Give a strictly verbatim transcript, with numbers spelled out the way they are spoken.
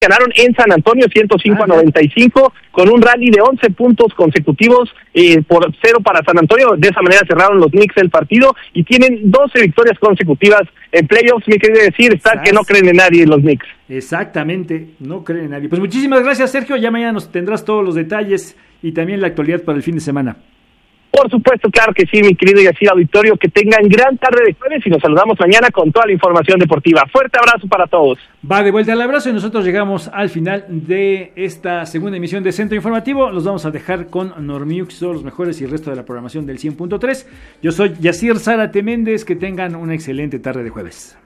ganaron en San Antonio ciento cinco a noventa y cinco con un rally de once puntos consecutivos eh, por cero para San Antonio. De esa manera cerraron los Knicks el partido y tienen doce victorias consecutivas en playoffs. Me quiere decir, está que no creen en nadie los Knicks. Exactamente, no creen en nadie. Pues muchísimas gracias, Sergio. Ya mañana nos tendrás todos los detalles y también la actualidad para el fin de semana. Por supuesto, claro que sí, mi querido Yacir Auditorio, que tengan gran tarde de jueves y nos saludamos mañana con toda la información deportiva. Fuerte abrazo para todos. Va de vuelta el abrazo y nosotros llegamos al final de esta segunda emisión de Centro Informativo. Los vamos a dejar con Normiux, todos los mejores y el resto de la programación del cien punto tres. Yo soy Yacir Zárate Méndez, que tengan una excelente tarde de jueves.